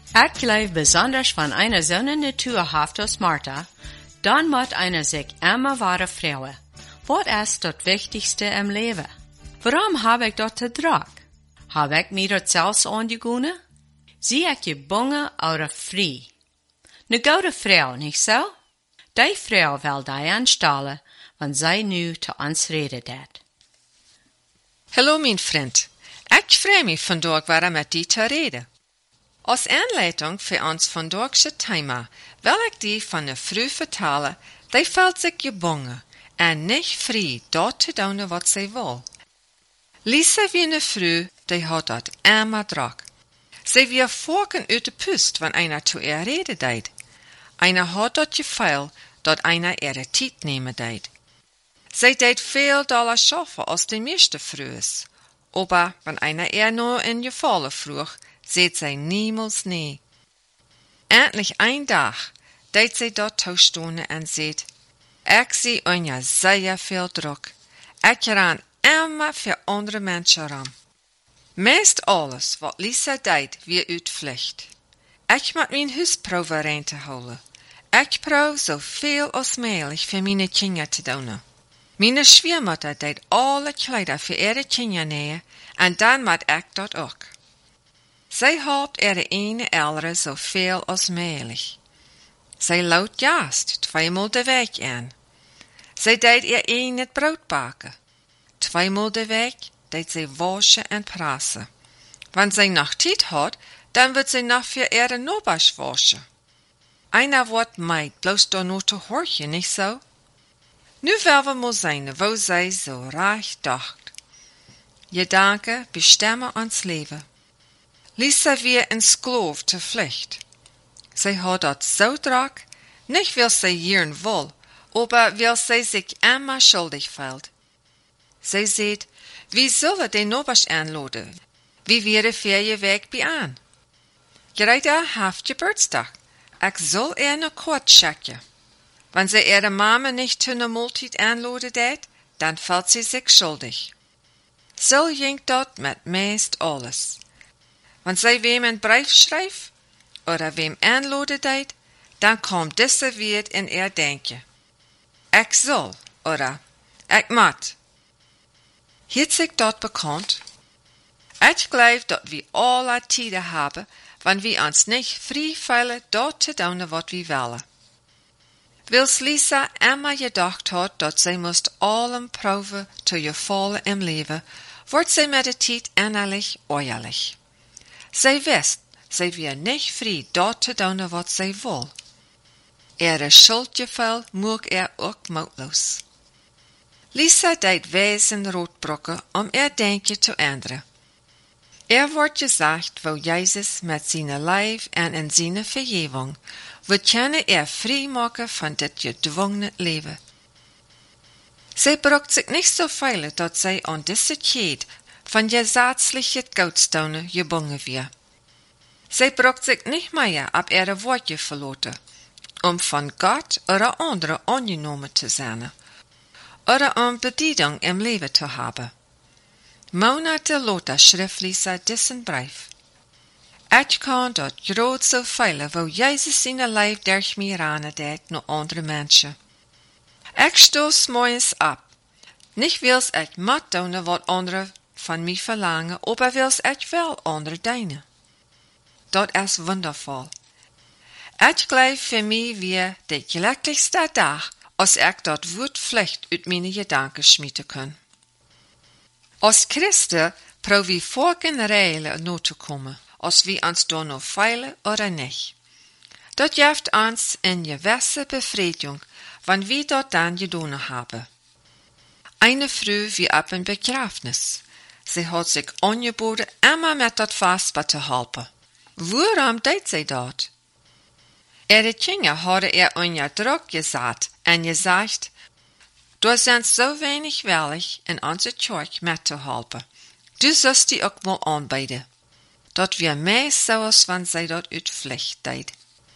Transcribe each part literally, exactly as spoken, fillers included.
Ik geloof besonders van einer so natuurhaft als Martha, dann moet einer sich immer wahre Frauen. Wat ist das Wichtigste im Leben? Warum habe ich das Vertrag? Habe ich mir das selbst angegunnen? Sie ich gebunden oder frei? Ne gute Frau, nicht so? Die Frau will die anstellen, wenn sie nu zu uns reden dat. Hallo mijn vriend, ik freue mich vandaag weer met die te reden. Als aanleiding voor ons vandaagse thema wil ik die van de vrouw vertellen, die voelt zich gebonden en niet vrij dat te doen wat zij wil. Lisa wie een vrouw, die had dat immer druk. Zij weer vorken uit de pust, wanneer einer zu ihr reden deed. Einer had dat gevoel dat einer ihre tijd nemen deed. Zij deed veel dollar schaffen als de meeste vrouwen. Aber wenn einer er nur in gevallen vroeg, seht zij niemals nee. Endlich ein Tag deed zij dort toestonden en zeet, ik zie onja zeer veel druk. Ik ran immer für andere mensen ran. Meest alles wat Lisa deed weer uit vlucht. Ik moet mijn huis proeven rein te houden. Ik proef zoveel als mogelijk voor mijn kinderen te doen. Mijn schwiegermutter deed alle kleider voor ihre kinderen neer en dan moet ik dat ook. Zij helpt ihre ene oudere zoveel als mogelijk. Zij loopt juist tweemaal de week aan. Zij deed ihr een het brood bakken. Tweemaal de week deed zij waschen en prassen. Wanneer zij nog tijd had, dan wird zij nog voor ihre nobers waschen. Einer wordt mij bloos door nur te horchen, niet zo? Nu willen we mal zijn, wo zij zo reich dacht. Gedanken bestemmen ons leven. Lisa weer een skloof te vlucht. Zij had dat zo druk, nicht weil zij hier wil, aber weil zij zich immer schuldig fühlt. Zij zegt, wie zullen die nobers aanladen? Wie wäre für je weg bij aan? Gerade haft Geburtstag. Ik zal er ne kort checken. Wenn sie ihre Mama nicht zu einer Multit anladen deed, dann fühlt sie sich schuldig. So ging dort mit meist alles. Wenn sie wem einen Brief schreibt oder wem anladen deed, dann kommt diese Wort in ihr Denken. Ich soll oder ich moet. Heeft sich dort bekannt? Ich glaube, dass wir alle Tiden haben, wenn wir uns nicht frei fühlen, dort zu tun, was wir wollen. Wils Lisa immer gedacht hat, dat zij moest allem proeven te gefallen im Leben, wordt zij met de tijd innerlich oorlijk. Zij wist, zij weer niet vrij dat te doen wat zij wil. Ihre schuldgevoel moeg er ook moedloos. Lisa deed wezen roodbrokken om er denken te ändern. Er wordt gezegd, wo Jezus met zijn lijf en in zijn vergeving, we kunnen er vrijmaken van dit gedwongene leven. Zij brukt zich niet zo veel dat zij aan deze tijd van gesetzliche Goudstonen gebonden weer. Zij brukt zich niet meer op ihre woordje verloten, om van God oder anderen angenomen te zijn, oder om bediening im leven te hebben. Monate later schreef Lisa diesen brief. Ik kan dat groot zo veilen, wo Jezus zijn lijf durch mij ranen deed naar andere mensen. Ik stoos morgens ab. Nicht wils ik moet doen wat anderen van mij verlangen, aber wils ik wel andere dienen. Dat is wondervol. Ik geloof voor mij weer de glücklichste dag, als ik dat woord vlecht uit mijn gedanken schmieden kan. Als Christen probeer we volgende regelen na te komen, als we ons daar nog feilen oder nicht. Dat geeft ons een gewisse bevrediging, wanneer we dat dan gedaan hebben. Eine Frau wie op een begrafenis. Ze had zich aangeboden immer met dat Vesper te helpen. Waarom deed zij dat? Ihre Kinder hadden er onder druk gezet en gezegd, du sind so wenig willig in onze kerk met te helpen. Du sollst die ook mal aanbieden. Dat wir meest zoals wanneer zij dat uit Pflicht deed.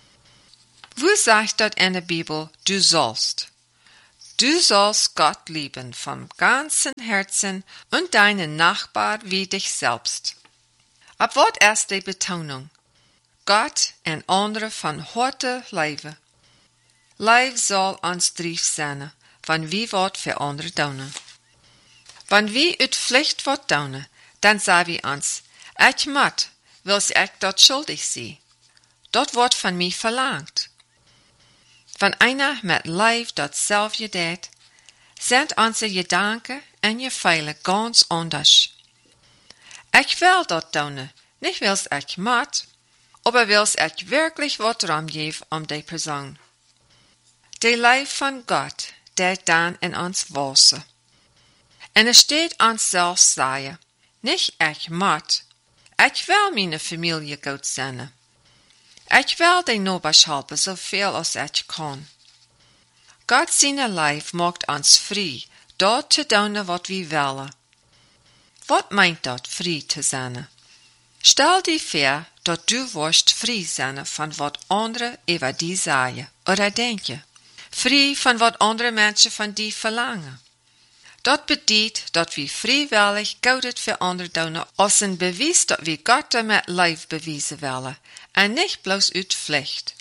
Wo sagt dat in de Bibel, du sollst? Du sollst Gott lieben vom ganzen Herzen und deinen Nachbar wie dich selbst. Ab wat ist die Betonung? Gott en andere van harte leven. Leif zal ons drief zijn, van wie wordt veranderd doen. Wann wie uit Pflicht wordt doen, dan zei wie ons, ik moet, wils ik dat schuldig zie. Dat wordt van mij verlangt. Van einer met Leif dat zelfje deed, zijn onze gedanken en je feilen ganz anders. Ik wil dat doen, nicht wils ik moet, aber wils ik wirklich wat ram geef om die persoon. De Leif van God deed dan in ons walsen. En er steht ons zelfs zeggen, nicht ik moet, ik wil mijn familie goed zijn. Ik wil de nobers helpen zoveel als ik kan. God zijn Leif maakt ons vrij, dat te doen wat we willen. Wat meint dat, vrij te zijn? Stel die voor dat du worst vrij zijn van wat anderen over die zeggen, oder denken. Vrij van wat andere mensen van die verlangen. Dat betekent dat we vrijwillig goud voor anderen doen als een bewijs dat we God met Leif bewijzen willen en niet bloos uit Pflicht.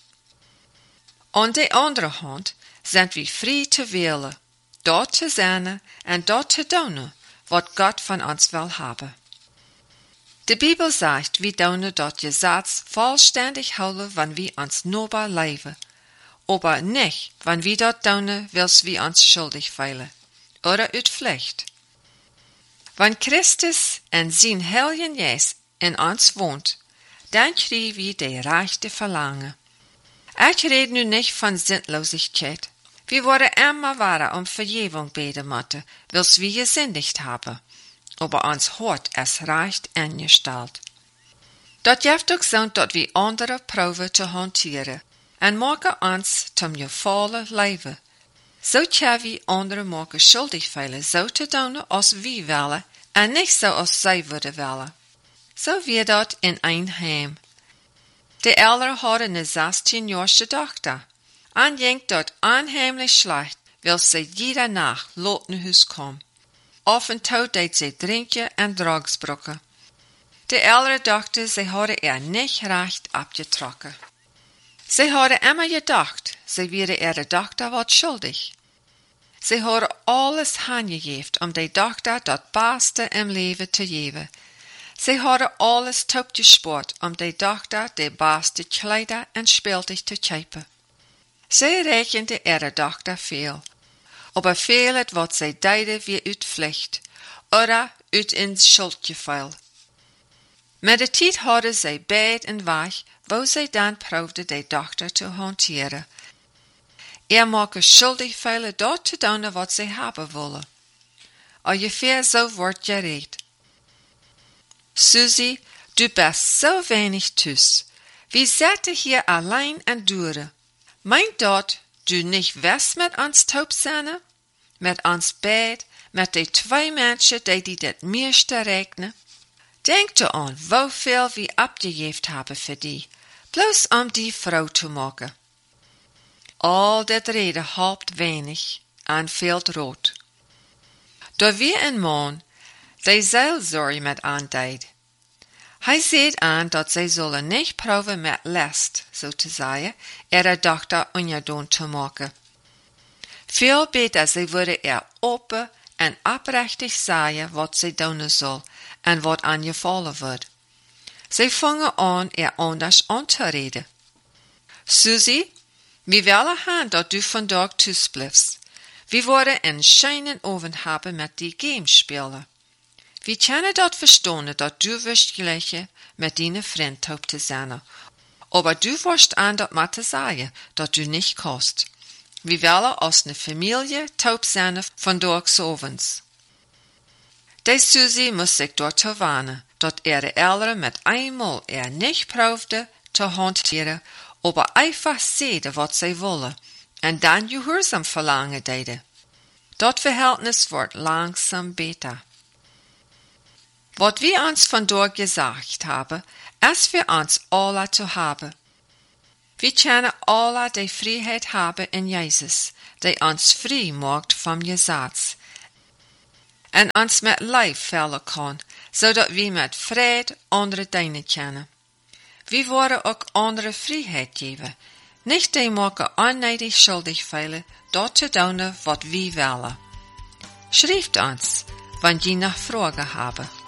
Aan de andere hand zijn we vrij te willen, dat te zijn en dat te doen wat God van ons wil hebben. De Bibel zegt, we doen dat Gesetz vollständig houden wanneer we ons nobel leven, aber nicht, wanneer we dat doen wils we ons schuldig feilen. Oder uit Pflicht. Wann Christus en zijn Heiligen Geist in ons woont, dan krijgen we de rechte verlangen. Ik red nu nicht van Sinnlosigkeit. Wir worden immer wahrer um Vergebung beten moeten, wils we gesündigt haben. Aber ons Hort es recht ingesteld. Dat heeft ook zo dat we andere proeven te hanteren en maken ons zum gevallen leven. Zo tja we anderen maken schuldig feilen zo te doen als we willen en niet zo als zij willen willen. Zo weer dat in een heim. De elder hadden een zestienjarige dochter. En ging dat aanheimelijk slecht, wil ze jeder nacht laat naar huis komen. Af en toe deed ze drinken en drugs gebruiken. De elder dochter, ze hadden er niet recht abgetrokken. Ze hadden immer gedacht, ze wäre ihre Tochter wat schuldig. Ze hadden alles aangegeven om de dochter dat beste im leven te geven. Ze hadden alles topgespart om de dochter de beste kleider en speeltuig te kopen. Ze rekende ihre dochter veel, aber veel het wat ze deden weer uit Pflicht, oder uit een schuldgevoel. Met de tijd hadden ze beid en weg, wo ze dan proefde de dochter te hanteren. Er maken schuldig feilen dat te doen wat ze hebben willen. Ongeveer zo wordt gereed. Susie, du bist so wenig thuis. Wir zitten hier allein en duren. Meint dat du nicht west met ons taub zijn? Met ons beid, met de twee mensen die die het meeste rekenen? Denk er aan hoeveel we abgegeven hebben voor die, bloos om die vrouw te maken. Al dat reden helpt weinig en veel rood. Door weer een man, die zeilzorg met aandeed. Hij zegt aan dat zij zullen niet proeven met last, zo te zeggen, ihre dochter ongedaan te maken. Veel beter zij worden er open en oprechtig zeggen wat zij doen zal en wat aangevallen wordt. Zij vangen aan er anders aan te reden. Susie, we willen gaan dat du vandaag thuis blijft. We worden een schijnen oven hebben met die games spelen. We kunnen dat verstaan dat du wirst gleiche met die vriend op te zijn. Aber du wirst aan dat maar te zeggen dat du niet kost. We willen als een familie taub zijn vandaag s'avonds. De Susie moest zich door te warnen, dat ihre Eltern met eenmaal er niet proefde te hanteren, aber einfach zeiden wat zij willen, en dan gehoorzaam verlangen deden. Dat verhältnis wordt langzaam beter. Wat we ons vandaag gesagt hebben, is voor ons alle te hebben. We kunnen alle de vrijheid hebben in Jezus, die ons vrij maakt van Gesetz, en ons met lijf vullen kan, zodat we met vrede andere dingen kennen. wie worden auch andere Freiheit geben, nicht die maken unnötig schuldig feilen, dort zu tun, wat wie wollen. Schreibt uns, wenn je nach Fragen haben.